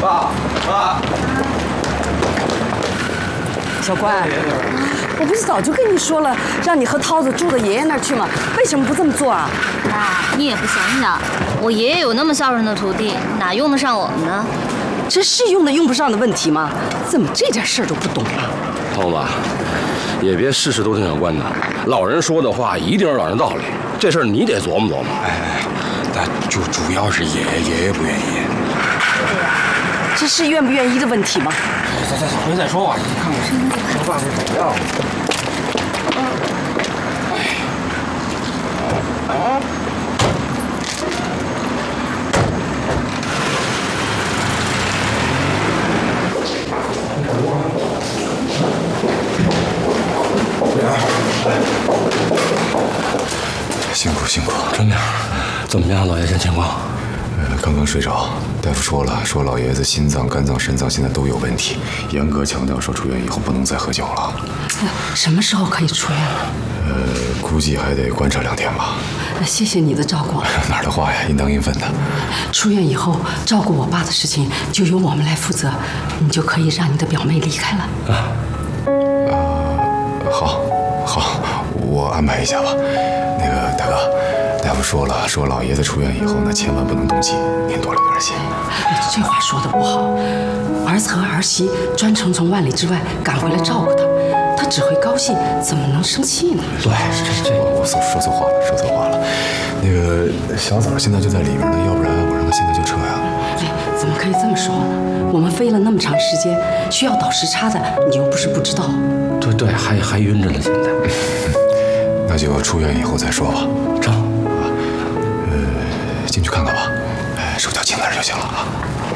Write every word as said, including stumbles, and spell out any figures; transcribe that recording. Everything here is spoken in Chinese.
爸，妈。 小乖，我不是早就跟你说了，让你和涛子住到爷爷那儿去吗？为什么不这么做啊？ 妈，你也不想想，我爷爷有那么孝顺的徒弟，哪用得上我们呢？ 这是用得用不上的问题吗？怎么这点事儿都不懂啊？ 涛子，也别事事都听长官的，老人说的话一定有老人道理，这事儿你得琢磨琢磨。 哎哎，但就主要是爷爷，爷爷不愿意。 这是愿不愿意的问题吗？ 走走走，回去再说吧。你看看说话是怎么样？ 辛苦辛苦， 春亮，怎么样，老爷现情况？ 呃，刚刚睡着，大夫说了，说老爷子心脏、肝脏、肾脏现在都有问题，严格强调说出院以后不能再喝酒了。 什么时候可以出院了？ 呃，估计还得观察两天吧。 谢谢你的照顾。 哪儿的话呀，应当应分的。 出院以后，照顾我爸的事情就由我们来负责，你就可以让你的表妹离开了。啊， 呃，好，好，我安排一下吧。那个大哥，大夫说了，说老爷子出院以后呢，千万不能动气，您多留点心。 这话说的不好，儿子和儿媳专程从万里之外赶回来照顾他，他只会高兴，怎么能生气呢？ 对，这这我我说说错话了，说错话了。那个小崽现在就在里面呢，要不然我让他现在就撤呀。 哎，怎么可以这么说呢？我们飞了那么长时间，需要倒时差的，你又不是不知道。 对对，还还晕着呢，现在。 那就出院以后再说吧。 成， 呃，进去看看吧，哎，手脚轻点就行了啊。